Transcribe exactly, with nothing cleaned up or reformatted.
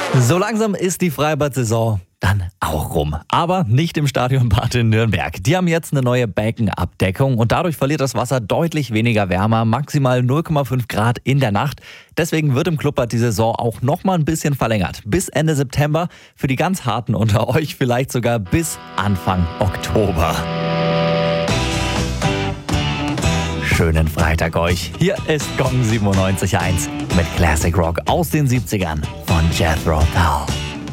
So langsam ist die Freibad-Saison dann auch rum. Aber nicht im Stadionbad in Nürnberg. Die haben jetzt eine neue Beckenabdeckung und dadurch verliert das Wasser deutlich weniger Wärme, maximal null Komma fünf Grad in der Nacht. Deswegen wird im Clubbad die Saison auch noch mal ein bisschen verlängert. Bis Ende September, für die ganz Harten unter euch vielleicht sogar bis Anfang Oktober. Schönen Freitag euch. Hier ist Gong siebenundneunzig Komma eins mit Classic Rock aus den siebzigern von Jethro Tull.